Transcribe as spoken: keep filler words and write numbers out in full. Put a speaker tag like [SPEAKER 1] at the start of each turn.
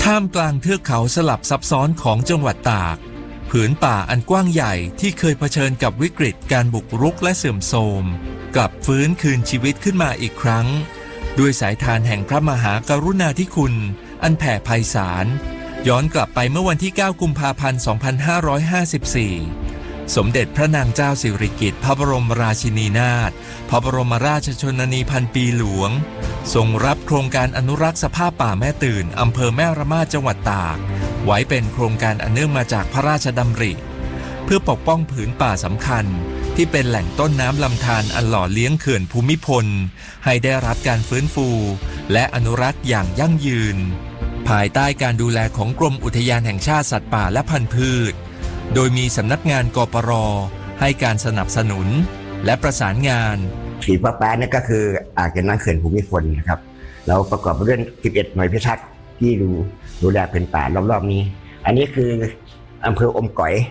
[SPEAKER 1] ท่ามกลางเทือกเขาสลับซับซ้อนของจังหวัดตากผืนป่าอันกว้างใหญ่ที่เคยเผชิญกับวิกฤตการบุกรุกและเสื่อมโทรมกลับฟื้นคืนชีวิตขึ้นมาอีกครั้งด้วยสายทานแห่งพระมหากรุณาธิคุณอันแผ่ไพศาลย้อนกลับไปเมื่อวันที่เก้ากุมภาพันธ์ สองพันห้าร้อยห้าสิบสี่สมเด็จพระนางเจ้าสิริกิติ์พระบรมราชินีนาถพระบรมราชชนนีพันปีหลวงทรงรับโครงการอนุรักษ์สภาพป่าแม่ตื่นอำเภอแม่ระมาดจังหวัดตากไว้เป็นโครงการอันเนื่องมาจากพระราชดำริเพื่อปกป้องผืนป่าสำคัญที่เป็นแหล่งต้นน้ำลำธารอันหล่อเลี้ยงเขื่อนภูมิพลให้ได้รับการฟื้นฟูและอนุรักษ์อย่างยั่งยืนภายใต้การดูแลของกรมอุทยานแห่งชาติสัตว์ป่าและพันธุ์พืชโดยมีสำนักงานกปร.ให้การสนับสนุนและประสานงาน
[SPEAKER 2] สีฟ้าแป๊ะนี่ก็คืออ่างเก็บน้ำเขื่อนภูมิพลนะครับเราประกอบด้วยสิบเอ็ดหน่วยพิทักษ์ที่ดูดูแลผืนป่ารอบๆนี้อันนี้คืออำเภออมก๋อย